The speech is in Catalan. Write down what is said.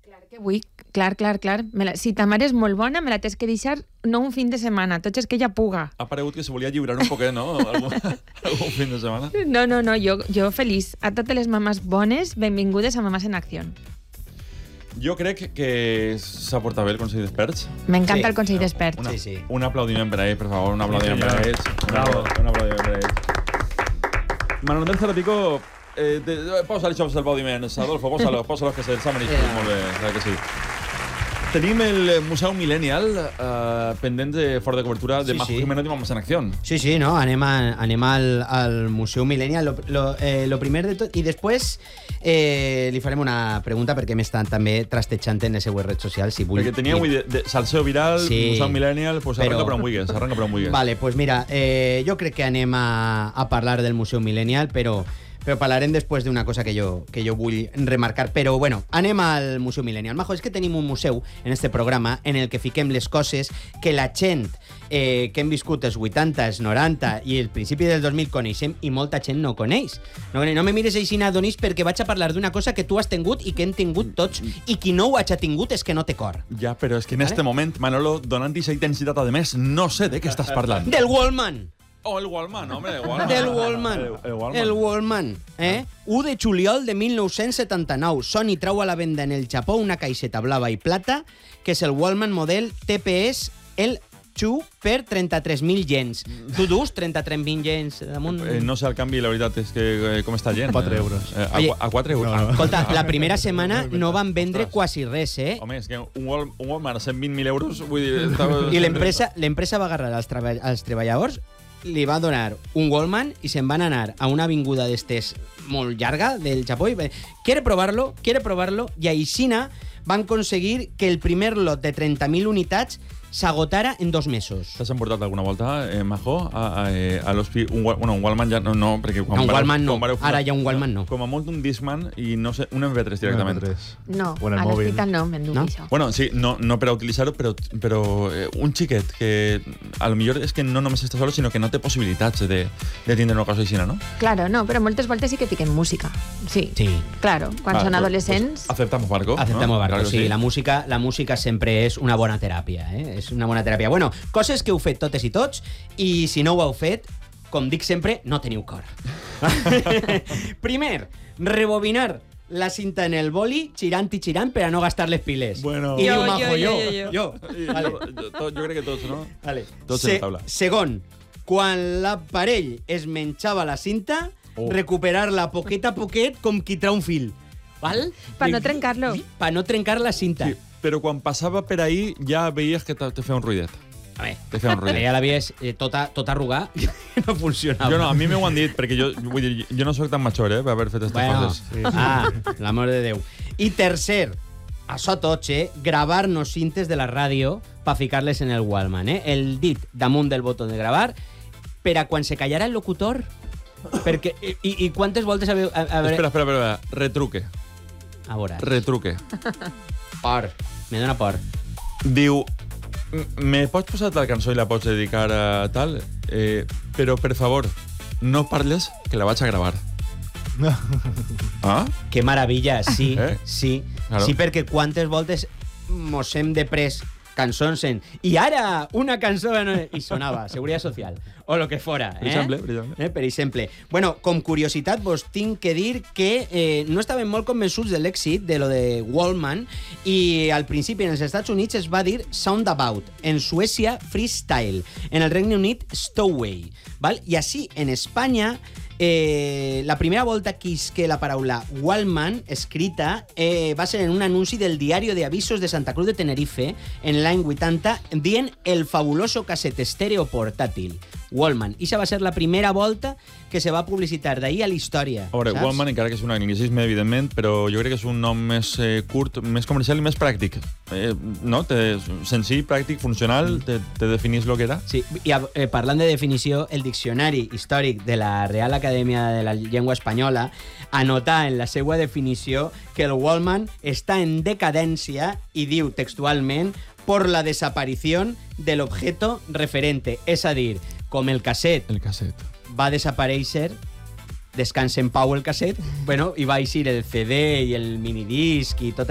Clar que vull, clar. Si ta mare és molt bona, me la tens que deixar no un fin de setmana, tots és que ella puga. Ha paregut que se volia lliurar un poquet, no? Algun fin de setmana. No, jo feliç. A totes les mamàs bones, benvingudes a Mamàs en Acció. Jo crec que s'ha portat bé el Consell d'Experts. M'encanta el Consell d'Experts. Un aplaudiment per a ell, per favor, un aplaudiment per a ells. Bravo. Un aplaudiment per a ells. Manuel del Ceratico, posa-li xops d'aplaudiment, Adolfo, posa-lo que s'ha merescut molt bé, clar que sí. Tenim el Museu Millennial pendent de fora de cobertura de Majo Jiménez i Mamàs en Acció. Sí, no, anem al Museu Millennial. Lo primer de tot, i després li farem una pregunta perquè m'estan també trastejant en les seues redes socials. Si vull, perquè tenia avui de salseo viral, Museu Millennial, pues arranca per on vulguis. Vale, pues mira, jo crec que anem a parlar del Museu Millennial, però parlarem després d'una cosa que jo vull remarcar. Però, bueno, anem al Museu Millennial. Majo, és que tenim un museu en este programa en el que fiquem les coses que la gent que hem viscut els 80, els 90 i el principi del 2000 coneixem i molta gent no coneix. No me mires així, Adonis, perquè vaig a parlar d'una cosa que tu has tingut i que hem tingut tots, i qui no ho hagi tingut és que no té cor. Ja, però és que en este moment, Manolo, donant aquesta intensitat, a més, no sé de què estàs parlant. Del Wallman! Oh, el Wallman, hombre, el Wallman. Del Wallman. El Wallman. 1 de juliol de 1979. Sony trau a la venda en el Japó una caixeta blava i plata, que és el Wallman model TPS L2 per 33.000 yens. Tu dus 33.000 yens damunt? No sé el canvi, la veritat és que com està gent. 4 euros. A 4 euros. No. Escolta, la primera setmana no van vendre quasi res, Home, és que un Wallman a 120.000 euros, vull dir... I l'empresa va agarrar als treballadors, li va donar un Wallman i se'n van anar a una avinguda d'estes molt llarga del Japó i quiere probarlo, i aixina van aconseguir que el primer lot de 30.000 unitats s'agotara en 2 mesos. T'has emportat alguna volta, Majo, a l'hospi? Un Wallman ja no, perquè... Un Wallman no, ara ja un Wallman no. Com a molt un Discman i no sé, un MP3 directament. No, a l'hospital no, m'enduc això. Bueno, sí, no per a utilitzar-ho, però un xiquet que a lo millor és que no només està solo, sinó que no té possibilitats de tindre una cosa així, no? Claro, no, però moltes voltes sí que fiquen música. Sí. Claro, quan són adolescents... Aceptamos barco. Aceptamos barco, sí. La música sempre és una bona teràpia, És una bona teràpia. Bueno, coses que heu fet totes i tots, i si no ho heu fet, com dic sempre, no teniu cor. Primer, rebobinar la cinta en el boli, xirant i xirant, per a no gastar les piles. Bueno. I diu Majo, jo. Vale. Jo crec que tots, no? Vale. Tots en la taula. Segon, quan l'aparell es menjava la cinta, recuperar-la poquet a poquet com qui trau un fil. Val? Per no trencar-lo. Per no trencar la cinta. Sí, però quan passava per ahí ja veies que te feia un ruidet. A veure, te feia un ruidet. Ja la veies tot arrugar i no funcionava. Jo no, a mi m'ho han dit, perquè vull dir, jo no soc tan major, per haver fet aquestes coses. Sí. L'amor de Déu. I tercer, això tots, gravar-nos cintes de la ràdio per ficar-les en el Wallman, El dit damunt del botó de gravar, per a quan se callara el locutor. Perquè, i quantes voltes a veure... Espera, retruque. A veure. Retruque. Por. Me dona por. Diu, me pots posar tal cançó i la pots dedicar a tal? Però, per favor, no parles, que la vaig a gravar. Ah? Que meravella, sí. Sí. Claro. Sí, perquè quantes voltes mos hem de pres cançons en... I ara, una cançó... I sonava, Seguridad Social, o lo que fora. Per exemple. Per exemple. Bueno, com curiositat, vos tinc que dir que no estaven molt convençuts de l'èxit de lo de Wallman, i al principi en els Estats Units es va dir Soundabout, en Suècia Freestyle, en el Regne Unit Stowaway, val? I així, en Espanya, la primera volta que isque la paraula Wallman escrita va ser en un anunci del Diario de Avisos de Santa Cruz de Tenerife en l'any 80, dient el fabuloso cassette estèreo portàtil Wallman. I això va ser la primera volta que se va publicitar d'ahir a la història. A veure, Wallman, encara que és un anglicisme, evidentment, però jo crec que és un nom més curt, més comercial i més pràctic. No? Senzill, pràctic, funcional, te definís lo que era. Sí, i parlant de definició, el Diccionari Històric de la Real Acadèmia de la Llengua Espanyola anota en la seva definició que el Wallman està en decadència i diu textualment por la desaparición del objeto referente. És a dir, com el casset va desaparèixer, descansa en pau el casset, bueno, i va eixir el CD i el minidisc i tot